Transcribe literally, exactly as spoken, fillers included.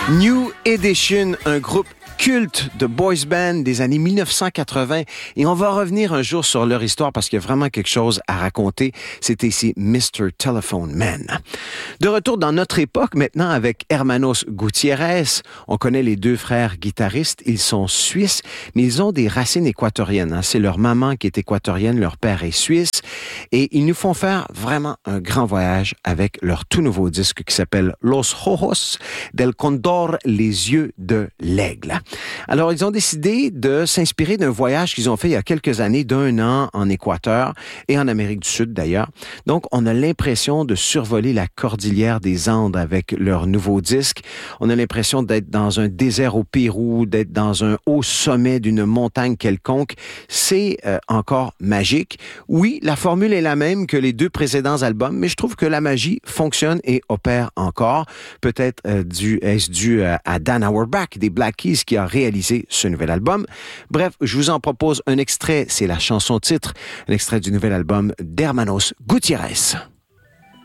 New Edition, un groupe culte de boys band des années mille neuf cent quatre-vingts. Et on va revenir un jour sur leur histoire parce qu'il y a vraiment quelque chose à raconter. C'est ici mister Telephone Man. De retour dans notre époque maintenant avec Hermanos Gutiérrez. On connaît les deux frères guitaristes. Ils sont suisses, mais ils ont des racines équatoriennes. Hein. C'est leur maman qui est équatorienne, leur père est suisse. Et ils nous font faire vraiment un grand voyage avec leur tout nouveau disque qui s'appelle Los Ojos del Condor, les yeux de l'aigle. Alors, ils ont décidé de s'inspirer d'un voyage qu'ils ont fait il y a quelques années, d'un an en Équateur et en Amérique du Sud d'ailleurs. Donc, on a l'impression de survoler la cordillère des Andes avec leur nouveau disque. On a l'impression d'être dans un désert au Pérou, d'être dans un haut sommet d'une montagne quelconque. C'est euh, encore magique. Oui, la formule est la même que les deux précédents albums, mais je trouve que la magie fonctionne et opère encore. Peut-être euh, dû, est-ce dû à, à Dan Auerbach des Black Keys qui a réalisé ce nouvel album. Bref, je vous en propose un extrait, c'est la chanson titre, un extrait du nouvel album d'Hermanos Gutiérrez.